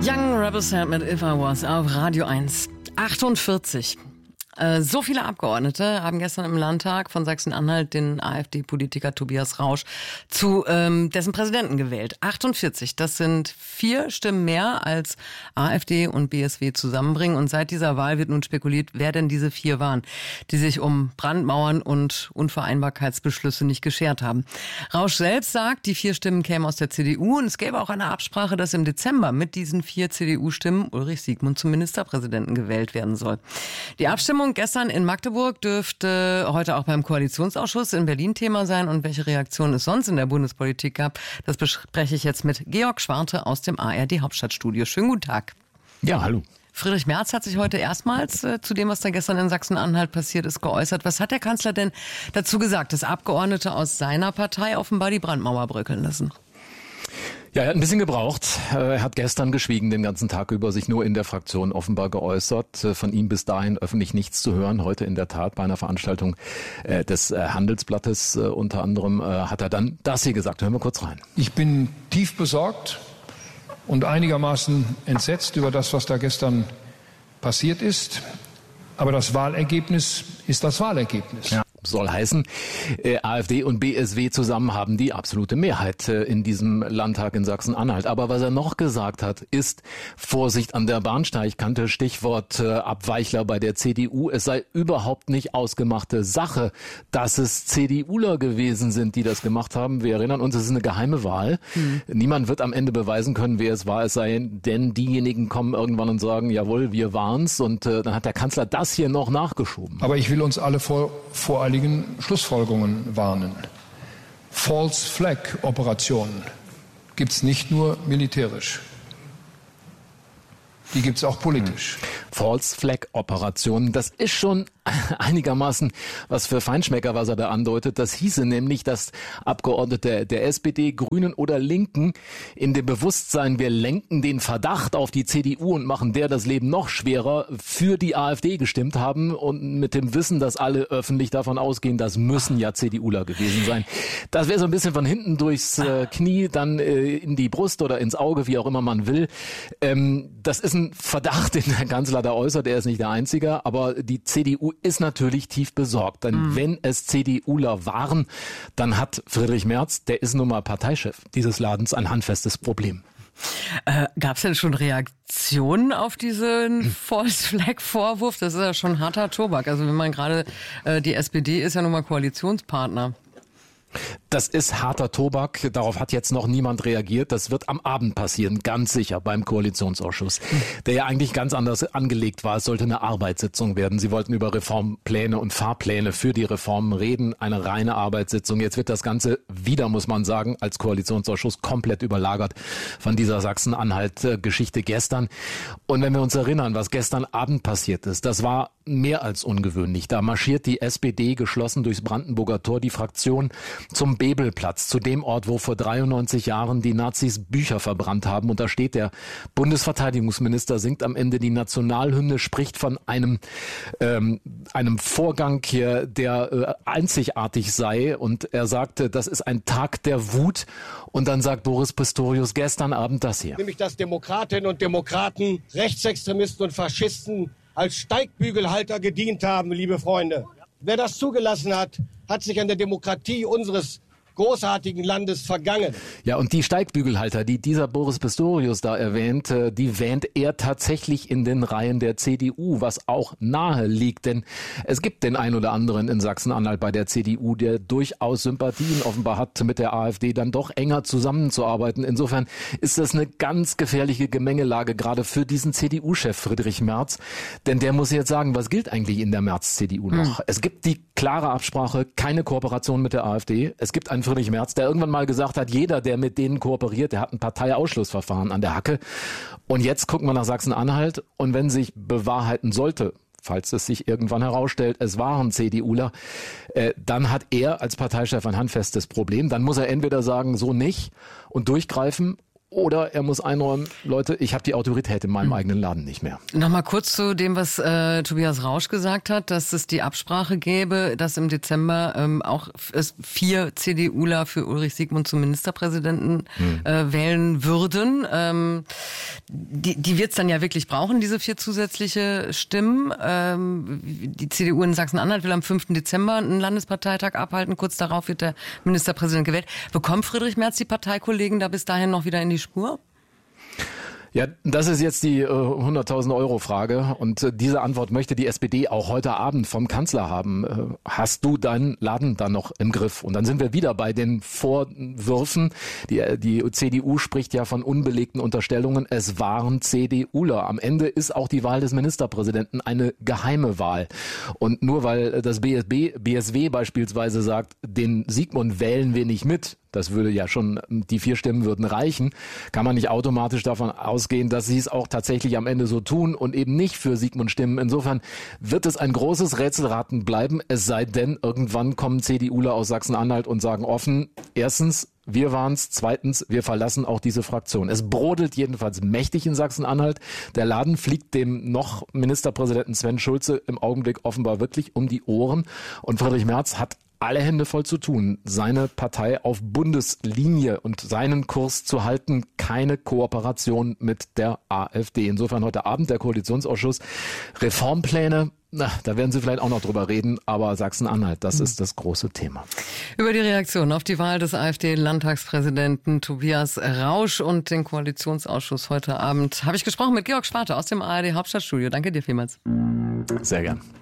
Young Rebel Sound mit If I Was auf Radio 1. 48. So viele Abgeordnete haben gestern im Landtag von Sachsen-Anhalt den AfD-Politiker Tobias Rausch zu dessen Präsidenten gewählt. 48, das sind 4 Stimmen mehr als AfD und BSW zusammenbringen. Und seit dieser Wahl wird nun spekuliert, wer denn diese 4 waren, die sich um Brandmauern und Unvereinbarkeitsbeschlüsse nicht geschert haben. Rausch selbst sagt, die 4 Stimmen kämen aus der CDU und es gäbe auch eine Absprache, dass im Dezember mit diesen 4 CDU-Stimmen Ulrich Siegmund zum Ministerpräsidenten gewählt werden soll. Die Abstimmung gestern in Magdeburg dürfte heute auch beim Koalitionsausschuss in Berlin Thema sein. Und welche Reaktionen es sonst in der Bundespolitik gab, das bespreche ich jetzt mit Georg Schwarte aus dem ARD Hauptstadtstudio. Schönen guten Tag. Ja, hallo. Friedrich Merz hat sich heute erstmals zu dem, was da gestern in Sachsen-Anhalt passiert ist, geäußert. Was hat der Kanzler denn dazu gesagt, dass Abgeordnete aus seiner Partei offenbar die Brandmauer bröckeln lassen? Ja, er hat ein bisschen gebraucht. Er hat gestern geschwiegen den ganzen Tag über, sich nur in der Fraktion offenbar geäußert. Von ihm bis dahin öffentlich nichts zu hören. Heute in der Tat bei einer Veranstaltung des Handelsblattes unter anderem hat er dann das hier gesagt. Hören wir kurz rein. Ich bin tief besorgt und einigermaßen entsetzt über das, was da gestern passiert ist. Aber das Wahlergebnis ist das Wahlergebnis. Ja. Soll heißen, AfD und BSW zusammen haben die absolute Mehrheit in diesem Landtag in Sachsen-Anhalt. Aber was er noch gesagt hat, ist Vorsicht an der Bahnsteigkante, Stichwort Abweichler bei der CDU. Es sei überhaupt nicht ausgemachte Sache, dass es CDUler gewesen sind, die das gemacht haben. Wir erinnern uns, es ist eine geheime Wahl. Niemand wird am Ende beweisen können, wer es war. Es sei denn, diejenigen kommen irgendwann und sagen, jawohl, wir waren's. Und dann hat der Kanzler das hier noch nachgeschoben. Aber ich will uns alle vor einigen Schlussfolgerungen warnen. False Flag Operationen gibt es nicht nur militärisch. Die gibt es auch politisch. False Flag Operationen, das ist schon einigermaßen was für Feinschmecker, was er da andeutet. Das hieße nämlich, dass Abgeordnete der SPD, Grünen oder Linken in dem Bewusstsein, wir lenken den Verdacht auf die CDU und machen der das Leben noch schwerer, für die AfD gestimmt haben und mit dem Wissen, dass alle öffentlich davon ausgehen, das müssen ja CDUler gewesen sein. Das wäre so ein bisschen von hinten durchs Knie, dann in die Brust oder ins Auge, wie auch immer man will. Das ist ein Verdacht, den der Kanzler da äußert. Er ist nicht der Einzige, aber die CDU ist natürlich tief besorgt. Denn wenn es CDUler waren, dann hat Friedrich Merz, der ist nun mal Parteichef dieses Ladens, ein handfestes Problem. Gab es denn schon Reaktionen auf diesen False Flag Vorwurf? Das ist ja schon harter Tobak. Also wenn man gerade, die SPD ist ja nun mal Koalitionspartner. Das ist harter Tobak. Darauf hat jetzt noch niemand reagiert. Das wird am Abend passieren, ganz sicher, beim Koalitionsausschuss, der ja eigentlich ganz anders angelegt war. Es sollte eine Arbeitssitzung werden. Sie wollten über Reformpläne und Fahrpläne für die Reformen reden. Eine reine Arbeitssitzung. Jetzt wird das Ganze wieder, muss man sagen, als Koalitionsausschuss komplett überlagert von dieser Sachsen-Anhalt-Geschichte gestern. Und wenn wir uns erinnern, was gestern Abend passiert ist, das war mehr als ungewöhnlich. Da marschiert die SPD geschlossen durchs Brandenburger Tor, die Fraktion, zum Bebelplatz, zu dem Ort, wo vor 93 Jahren die Nazis Bücher verbrannt haben. Und da steht der Bundesverteidigungsminister, singt am Ende die Nationalhymne, spricht von einem Vorgang hier, der einzigartig sei. Und er sagte, das ist ein Tag der Wut. Und dann sagt Boris Pistorius gestern Abend das hier. Nämlich, dass Demokratinnen und Demokraten, Rechtsextremisten und Faschisten als Steigbügelhalter gedient haben, liebe Freunde. Wer das zugelassen hat, hat sich an der Demokratie unseres großartigen Landes vergangen. Ja, und die Steigbügelhalter, die dieser Boris Pistorius da erwähnt, die wähnt er tatsächlich in den Reihen der CDU, was auch nahe liegt. Denn es gibt den einen oder anderen in Sachsen-Anhalt bei der CDU, der durchaus Sympathien offenbar hat, mit der AfD dann doch enger zusammenzuarbeiten. Insofern ist das eine ganz gefährliche Gemengelage, gerade für diesen CDU-Chef Friedrich Merz. Denn der muss jetzt sagen, was gilt eigentlich in der Merz-CDU noch? Es gibt die klare Absprache, keine Kooperation mit der AfD. Es gibt einen Friedrich Merz, der irgendwann mal gesagt hat, jeder, der mit denen kooperiert, der hat ein Parteiausschlussverfahren an der Hacke. Und jetzt gucken wir nach Sachsen-Anhalt und wenn sich bewahrheiten sollte, falls es sich irgendwann herausstellt, es waren CDUler, dann hat er als Parteichef ein handfestes Problem. Dann muss er entweder sagen, so nicht und durchgreifen, oder er muss einräumen, Leute, ich habe die Autorität in meinem eigenen Laden nicht mehr. Nochmal kurz zu dem, was Tobias Rausch gesagt hat, dass es die Absprache gäbe, dass im Dezember auch es 4 CDUler für Ulrich Siegmund zum Ministerpräsidenten wählen würden. Die wird es dann ja wirklich brauchen, diese 4 zusätzliche Stimmen. Die CDU in Sachsen-Anhalt will am 5. Dezember einen Landesparteitag abhalten. Kurz darauf wird der Ministerpräsident gewählt. Bekommt Friedrich Merz die Parteikollegen da bis dahin noch wieder in die Spur? Ja, das ist jetzt die 100.000 Euro Frage und diese Antwort möchte die SPD auch heute Abend vom Kanzler haben. Hast du deinen Laden dann noch im Griff? Und dann sind wir wieder bei den Vorwürfen. Die CDU spricht ja von unbelegten Unterstellungen. Es waren CDUler. Am Ende ist auch die Wahl des Ministerpräsidenten eine geheime Wahl. Und nur weil das BSW beispielsweise sagt, den Sigmund wählen wir nicht mit, das würde ja schon, die 4 Stimmen würden reichen, kann man nicht automatisch davon ausgehen, dass sie es auch tatsächlich am Ende so tun und eben nicht für Sigmund stimmen. Insofern wird es ein großes Rätselraten bleiben, es sei denn, irgendwann kommen CDUler aus Sachsen-Anhalt und sagen offen, erstens, wir waren's, zweitens, wir verlassen auch diese Fraktion. Es brodelt jedenfalls mächtig in Sachsen-Anhalt. Der Laden fliegt dem noch Ministerpräsidenten Sven Schulze im Augenblick offenbar wirklich um die Ohren. Und Friedrich Merz hat alle Hände voll zu tun, seine Partei auf Bundeslinie und seinen Kurs zu halten, keine Kooperation mit der AfD. Insofern heute Abend der Koalitionsausschuss, Reformpläne, da werden Sie vielleicht auch noch drüber reden, aber Sachsen-Anhalt, das ist das große Thema. Über die Reaktion auf die Wahl des AfD-Landtagspräsidenten Tobias Rausch und den Koalitionsausschuss heute Abend habe ich gesprochen mit Georg Sparte aus dem ARD Hauptstadtstudio. Danke dir vielmals. Sehr gern.